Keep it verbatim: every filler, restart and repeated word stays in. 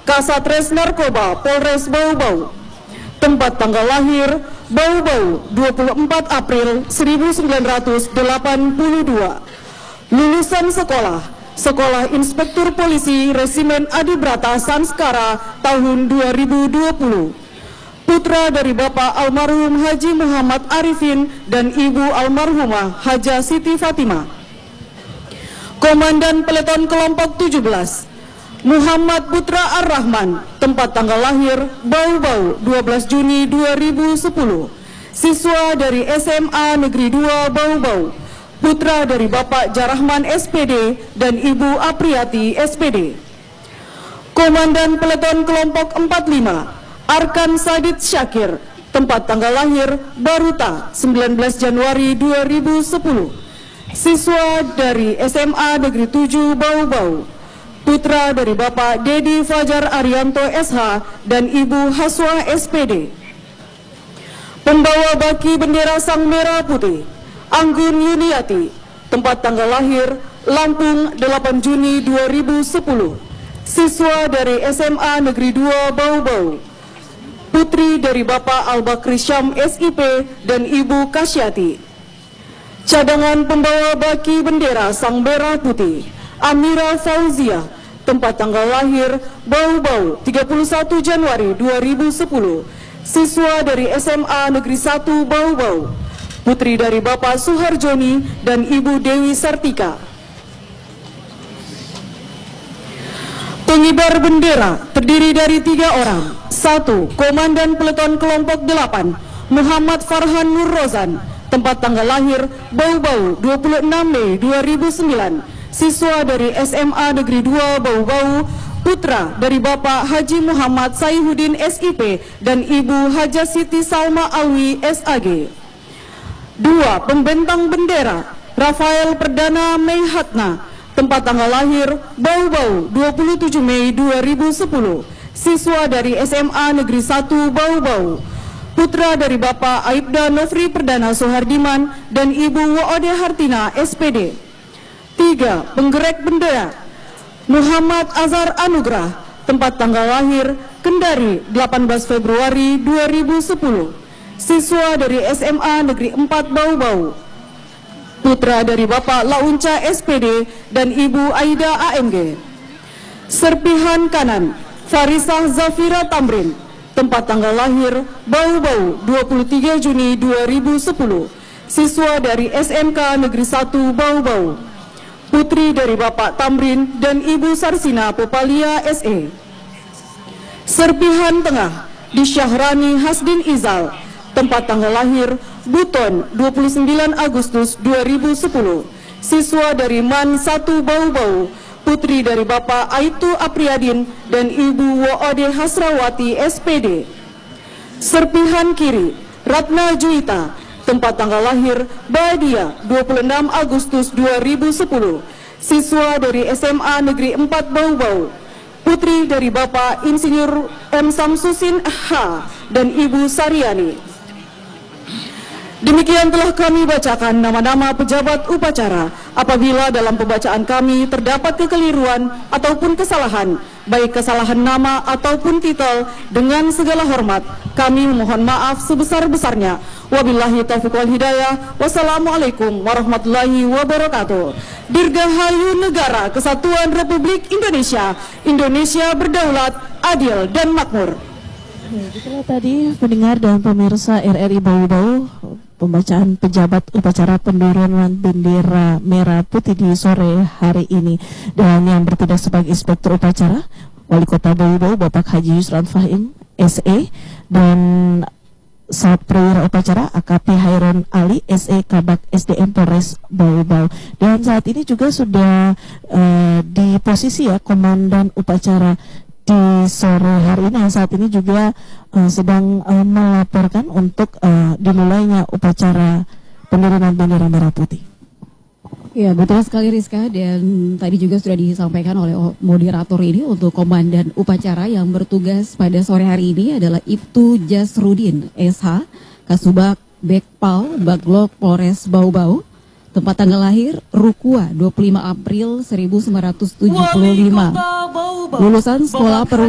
Kasatres Narkoba Polres Bau-Bau. Tempat tanggal lahir Bau-Bau dua puluh empat April seribu sembilan ratus delapan puluh dua. Lulusan sekolah Sekolah Inspektur Polisi Resimen Adibrata Sanskara tahun dua ribu dua puluh. Putra dari Bapak almarhum Haji Muhammad Arifin dan Ibu almarhumah Haja Siti Fatimah. Komandan Peleton Kelompok tujuh belas Muhammad Putra Ar-Rahman. Tempat tanggal lahir Bau-Bau dua belas Juni dua ribu sepuluh. Siswa dari S M A Negeri dua Bau-Bau. Putra dari Bapak Jarahman S P D dan Ibu Apriyati S P D. Komandan Peleton Kelompok empat puluh lima Arkan Sadid Syakir. Tempat tanggal lahir Baruta sembilan belas Januari dua ribu sepuluh. Siswa dari S M A Negeri tujuh Bau-Bau. Putra dari Bapak Dedi Fajar Arianto S H dan Ibu Haswa S P D. Pembawa baki bendera Sang Merah Putih Anggun Yuniati. Tempat tanggal lahir Lampung delapan Juni dua ribu sepuluh. Siswa dari S M A Negeri dua Bau-Bau. Putri dari Bapak Al-Bakri Syam S I P dan Ibu Kasyati. Cadangan pembawa baki bendera Sang Merah Putih Amira Fauzia. Tempat tanggal lahir Bau-Bau tiga puluh satu Januari dua ribu sepuluh. Siswa dari S M A Negeri satu Bau-Bau. Putri dari Bapak Suharjoni dan Ibu Dewi Sartika. Pengibar bendera terdiri dari tiga orang. Satu, Komandan Peleton Kelompok delapan Muhammad Farhan Nur Rozan. Tempat tanggal lahir Bau-Bau dua puluh enam Mei dua ribu sembilan. Siswa dari S M A Negeri dua Bau-Bau. Putra dari Bapak Haji Muhammad Saihudin S I P dan Ibu Haja Siti Salma Alwi S A G. Dua, Pembentang bendera Rafael Perdana Meihatna. Tempat tanggal lahir Bau-Bau dua puluh tujuh Mei dua ribu sepuluh. Siswa dari S M A Negeri satu Bau-Bau. Putra dari Bapak Aibda Nofri Perdana Soehardiman dan Ibu Woode Hartina S P D. Tiga, Penggerek bendera Muhammad Azhar Anugrah. Tempat tanggal lahir Kendari delapan belas Februari dua ribu sepuluh. Siswa dari S M A Negeri empat Bau-Bau. Putra dari Bapak Launca S P D dan Ibu Aida A M G. Serpihan kanan Farisah Zafira Tamrin. Tempat tanggal lahir Bau-Bau dua puluh tiga Juni dua ribu sepuluh. Siswa dari S M K Negeri satu Bau-Bau. Putri dari Bapak Tamrin dan Ibu Sarsina Popalia S E. Serpihan tengah di Syahrani Hasdin Izal. Tempat tanggal lahir Buton dua puluh sembilan Agustus dua ribu sepuluh. Siswa dari Man satu Bau-Bau. Putri dari Bapak Aitu Apriyadin dan Ibu Woode Hasrawati S P D. Serpihan kiri Ratna Juita. Tempat tanggal lahir Badia dua puluh enam Agustus dua ribu sepuluh. Siswa dari S M A Negeri empat Bau-Bau. Putri dari Bapak Insinyur M. Samsusin H dan Ibu Saryani. Demikian telah kami bacakan nama-nama pejabat upacara. Apabila dalam pembacaan kami terdapat kekeliruan ataupun kesalahan, baik kesalahan nama ataupun titel, dengan segala hormat kami memohon maaf sebesar-besarnya. Wabillahi taufiq wal hidayah. Wassalamualaikum warahmatullahi wabarakatuh. Dirgahayu Negara Kesatuan Republik Indonesia. Indonesia berdaulat, adil dan makmur. Ya, itulah tadi pendengar dan pemirsa R R I Bau-Bau, pembacaan pejabat upacara penurunan bendera merah putih di sore hari ini. Dan yang bertugas sebagai inspektur upacara Wali Kota Bau-Bau Bapak Haji Yusran Fahim S E, dan saat perwira upacara A K P Hairun Ali S E Kabak S D M Polres Bau-Bau. Dan saat ini juga sudah uh, di posisi ya Komandan upacara di sore hari ini, yang saat ini juga uh, sedang uh, melaporkan untuk uh, dimulainya upacara penurunan bendera merah putih. Ya, betul sekali Rizka, dan tadi juga sudah disampaikan oleh moderator ini untuk komandan upacara yang bertugas pada sore hari ini adalah Ibtu Jasrudin S H, Kasubag Bekpal Baglok Polres Bau-Bau. Tempat tanggal lahir Rukua dua puluh lima April seribu sembilan ratus tujuh puluh lima. Lulusan sekolah perwira